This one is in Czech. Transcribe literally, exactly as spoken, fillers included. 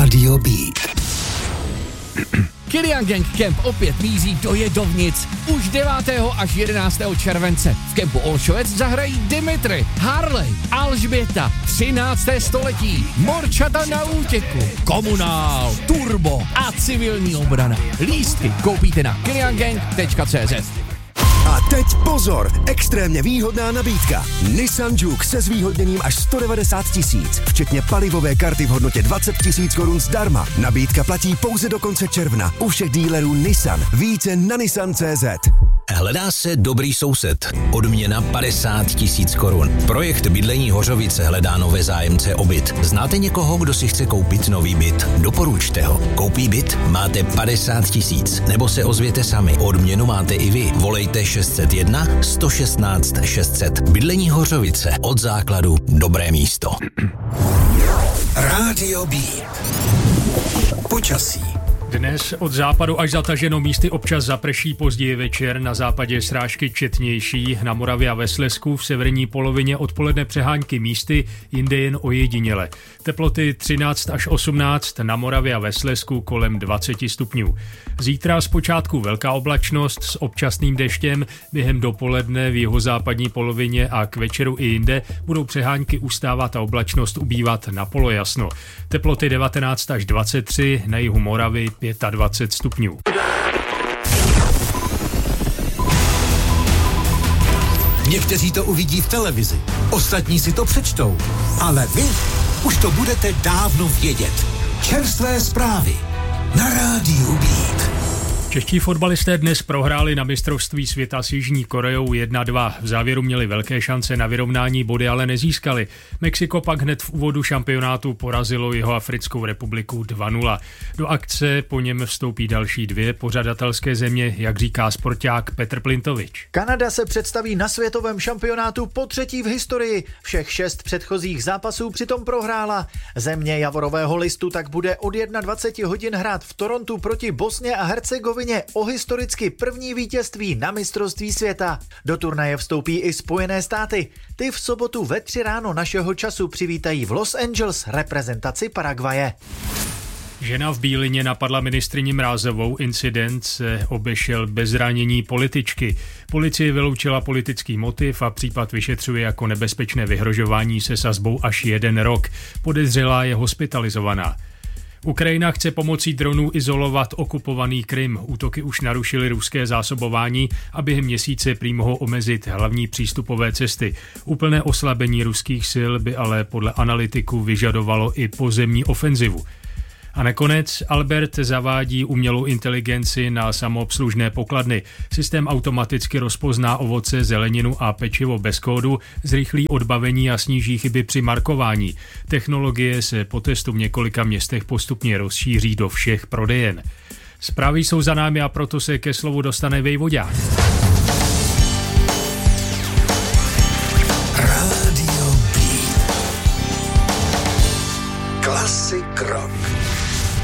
Rádio Beat. Kilian Gang Camp opět mízí do Jedovnic. Už devátého až jedenáctého července v kempu Olšovec zahrají Dimitri, Harley, Alžběta, třinácté století, Morčata na útěku, Komunál, Turbo a civilní obrana. Lístky koupíte na kilian gang tečka cé zet. A teď pozor, extrémně výhodná nabídka. Nissan Juke se zvýhodněním až sto devadesát tisíc, včetně palivové karty v hodnotě dvacet tisíc korun zdarma. Nabídka platí pouze do konce června u všech dílerů Nissan. Více na nissan tečka cé zet. Hledá se dobrý soused. Odměna padesát tisíc korun. Projekt Bydlení Hořovice hledá nové zájemce o byt. Znáte někoho, kdo si chce koupit nový byt? Doporučte ho. Koupí byt? Máte padesát tisíc. Nebo se ozvěte sami. Odměnu máte i vy. Volejte šest set jedna sto šestnáct šest set. Bydlení Hořovice. Od základu dobré místo. Rádio Beat. Počasí. Dnes od západu až zataženo, místy občas zaprší, později večer, na západě srážky četnější, na Moravě a ve Slezsku, v severní polovině odpoledne přehánky místy, jinde jen ojediněle. Teploty třináct až osmnáct, na Moravě a ve Slezsku kolem dvacet stupňů. Zítra zpočátku velká oblačnost s občasným deštěm, během dopoledne v jihozápadní polovině a k večeru i jinde budou přehánky ustávat a oblačnost ubývat na polojasno. Teploty devatenáct až dvacet tři, na jihu Moravy dvacet pět stupňů. Někteří to uvidí v televizi, ostatní si to přečtou, ale vy už to budete dávno vědět. Čerstvé zprávy na Rádiu Beat. Čeští fotbalisté dnes prohráli na mistrovství světa s Jižní Koreou jedna dva. V závěru měli velké šance na vyrovnání, body ale nezískali. Mexiko pak hned v úvodu šampionátu porazilo Jihoafrickou republiku dva nula. Do akce po něm vstoupí další dvě pořadatelské země, jak říká sporták Petr Plintovič. Kanada se představí na světovém šampionátu po třetí v historii. Všech šest předchozích zápasů přitom prohrála. Země javorového listu tak bude od dvacet jedna hodin hrát v Torontu proti Bosně a Hercegovině o historicky první vítězství na mistrovství světa. Do turnaje vstoupí i Spojené státy. Ty v sobotu ve tři ráno našeho času přivítají v Los Angeles reprezentaci Paraguaje. Žena v Bílině napadla ministryni Mrázovou, incident se obešel bez zranění političky. Policie vyloučila politický motiv a případ vyšetřuje jako nebezpečné vyhrožování se sazbou až jeden rok. Podezřelá je hospitalizovaná. Ukrajina chce pomocí dronů izolovat okupovaný Krym. Útoky už narušily ruské zásobování a během měsíce prý mohou omezit hlavní přístupové cesty. Úplné oslabení ruských sil by ale podle analytiků vyžadovalo i pozemní ofenzivu. A nakonec Albert zavádí umělou inteligenci na samoobslužné pokladny. Systém automaticky rozpozná ovoce, zeleninu a pečivo bez kódu, zrychlí odbavení a sníží chyby při markování. Technologie se po testu v několika městech postupně rozšíří do všech prodejen. Zprávy jsou za námi a proto se ke slovu dostane Vejvoďák.